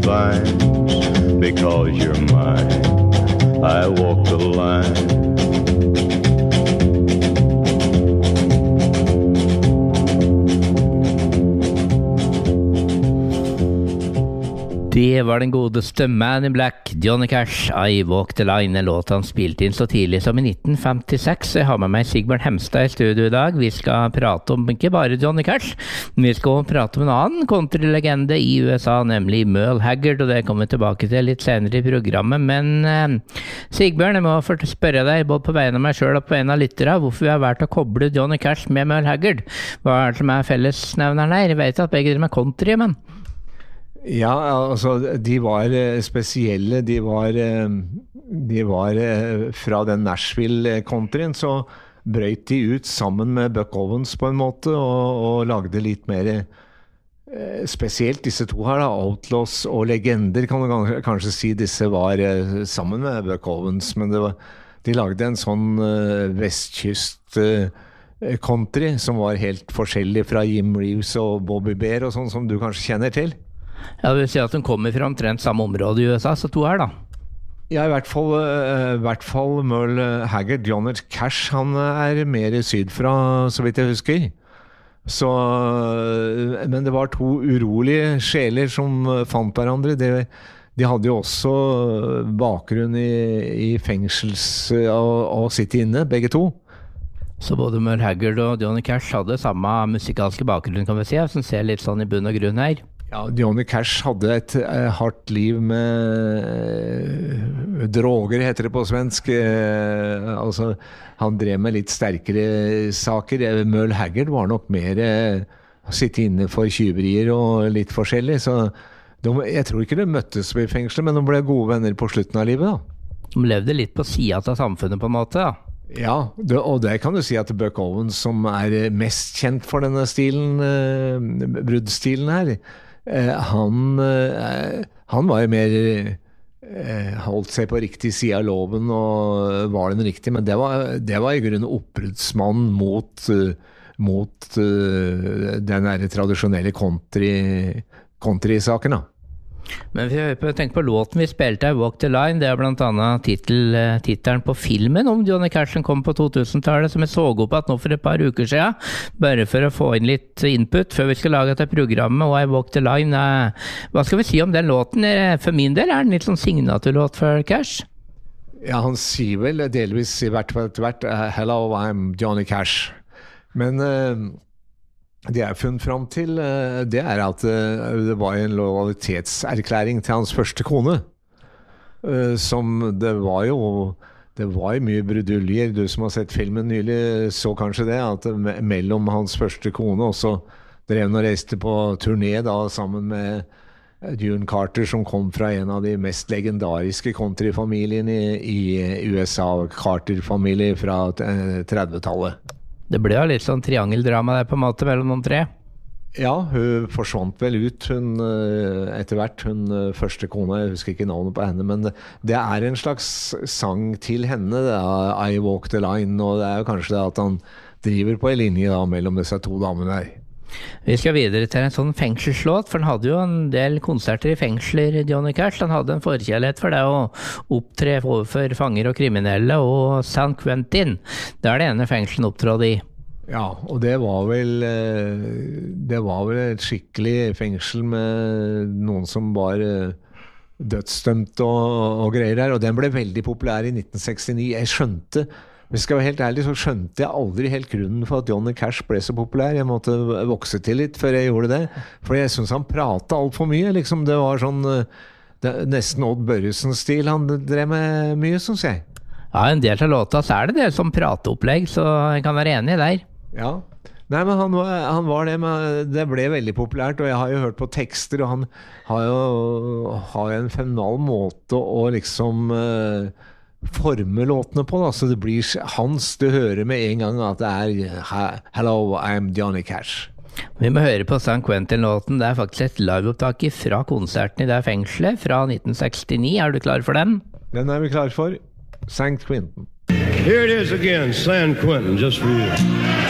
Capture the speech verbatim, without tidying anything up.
vines, because you're mine, I walk the line. Det var den godeste Man in Black, Johnny Cash, I Walk the Line, en låt han spilte inn så tidlig som i nitten femtiseks. Jeg har med meg Sigbjørn Hemstad i studio i dag. Vi skal prate om ikke bare Johnny Cash, men vi skal prate om en annen countrylegende i U S A, nemlig Merle Haggard, og det kommer vi tilbake til litt senere i programmet. Men eh, Sigbjørn, jeg må spørre deg, både på vegne av meg selv og på vegne av lyttere, hvorfor vi har vært å koble Johnny Cash med Merle Haggard. Hva er det som er fellesnevneren her? Jeg vet at begge driver med country, men... Ja, altså, de var spesielle, de var, de var fra den Nashville-countryen, så brøt de ut sammen med Buck Owens på en måte, og, og lagde litt mer spesielt disse to her da, Outlaws og Legender, kan du kanskje si disse var sammen med Buck Owens, men det var, de lagde en sånn vestkyst country som var helt forskjellig fra Jim Reeves og Bobby Bear og sånn som du kanskje kjenner til. Ja, det vil si at de kommer fra omtrent samme område i U S A, så to her da. Ja, i hvert fall, i hvert fall Merle Haggard, Johnny Cash, han er mer sydfra, så vidt jeg husker. Så, men det var to urolige sjeler som fant hverandre. De, de hadde jo også bakgrunn i, i fengsels og, og sitte inne, begge to. Så både Merle Haggard og Johnny Cash hadde samme musikalske bakgrunn, kan vi si, som ser litt sånn i bunn og grunn her. Ja, Johnny Cash hadde et uh, hardt liv med uh, droger, heter det på svensk. Uh, altså, han drev med litt sterkere saker. Merle Haggard var nok mer uh, sitte inne for tyverier og litt forskjellig. Så de, jeg tror ikke de møttes i fengselet, men de ble gode venner på slutten av livet da. De levde litt på siden av samfunnet på en måte da. Ja, det, og det kan du si at Buck Owens, som er mest kjent for denne stilen, uh, bruddstilen her, Uh, han, uh, han var jo mer uh, holdt seg på riktig side av loven og var den riktig, men det var, det var i grunnen oppbruddsmannen mot, uh, mot uh, den der tradisjonelle country, country-saken da. Men vi har tenkt på låten vi spilte her, Walk the Line, det er blant annet titel, titelen på filmen om Johnny Cash som kom på to-tusen-tallet, som jeg så opp at nå for et par uker siden, bare for å få inn litt input før vi skal lage dette programmet, og I Walk the Line, eh, hva skal vi si om den låten? For min del er den litt sånn signaturlåt for Cash. Ja, han sier vel delvis i hvert fall etter hvert, uh, Hello, I'm Johnny Cash. Men... Uh, Det jeg har funnet frem til, det er at det var en lojalitetserklæring til hans første kone. Som det var jo, det var jo mye bruduljer. Du som har sett filmen nylig så kanskje det, at mellom hans første kone, og så drev han og reiste på turné da, sammen med June Carter, som kom fra en av de mest legendariske countryfamiliene i, i U S A, Carter-familie fra trettitallet. Det ble jo litt sånn triangeldrama der på en måte mellom de tre. Ja, hun forsvant vel ut hun, etter hvert, hun første kone, jeg husker ikke navnet på henne, men det er en slags sang til henne, det er I Walk the Line, og det er jo kanskje det at han driver på en linje da, mellom disse to damene her. Vi skal videre til en sånn fengselslåt, for han hadde jo en del konserter i fengsler, Johnny Cash. Han hadde en forkjærlighet for det å opptre overfor fanger og kriminelle, og San Quentin, det er det ene fengselen opptrådde i. Ja, og det var vel det var vel et skikkelig fengsel med noen som var dødsdømt og, og greier her, og den ble veldig populær i nitten sekstini. Jeg skjønte Hvis jeg skal være helt ærlig, så skjønte jeg aldri helt grunnen for at Johnny Cash ble så populær. Jeg måtte vokse til litt før jeg gjorde det. For jeg synes han pratet alt for mye. Liksom. Det var sånn det, nesten Odd Børresen-stil han drev med mye, synes jeg. Ja, en del av låta så er det det som prateopplegg, så jeg kan være enig der. Ja. Nei, men han var, han var det, men det ble veldig populært, og jeg har jo hørt på tekster, og han har jo har en fenomenal måte å liksom... Uh, forme låtene på da, så det blir hans du hører med en gang at det er Hello, I'm Johnny Cash. Vi må høre på San Quentin-låten. Det er faktisk et liveopptak fra konserten i det fengselet fra nitten sekstini. Er du klar for den? Den er vi klar for. San Quentin. Here it is again, San Quentin, just for you.